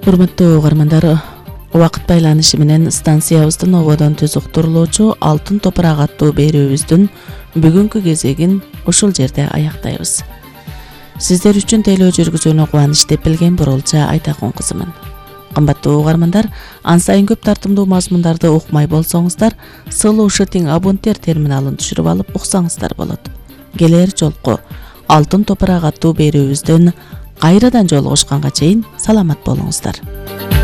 Урматтуу угармандар, убакыт байланышы менен станциябыздын ободон түз уктурулуучу Алтын топурак аттуу берүүбүздүн бүгүнкү кезегин ушул жерде аяктайбыз. Сиздер үчүн тейлөө жүргүзүүнү кубаныч деп билген Бурулча Айтакун кызымын. Кымбаттуу угармандар, ан сайын көп тартымдуу мазмундарды укмай болсоңуздар, сылуу шытиң абонтер терминалын түшүрүп алып уксаңыздар болот. Келер жолку Алтын топурак аттуу берүүбүздөн кайрадан жолугушканга чейин саламат болуңуздар.